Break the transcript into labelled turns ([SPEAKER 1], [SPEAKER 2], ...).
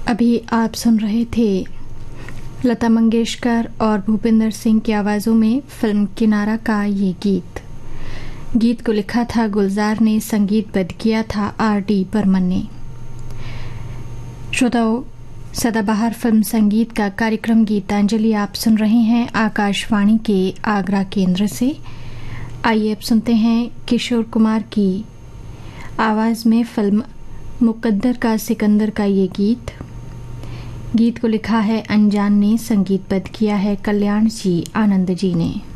[SPEAKER 1] अभी आप सुन रहे थे लता मंगेशकर और भूपिंदर सिंह की आवाज़ों में फिल्म किनारा का ये गीत। गीत को लिखा था गुलजार ने, संगीतबद्ध किया था R.D. बर्मन ने। श्रोताओं, सदाबहार फिल्म संगीत का कार्यक्रम गीतांजलि आप सुन रहे हैं आकाशवाणी के आगरा केंद्र से। आइए अब सुनते हैं किशोर कुमार की आवाज़ में फिल्म मुकद्दर का सिकंदर का ये गीत। गीत को लिखा है अनजान ने, संगीतबद्ध किया है कल्याण जी आनंद जी ने।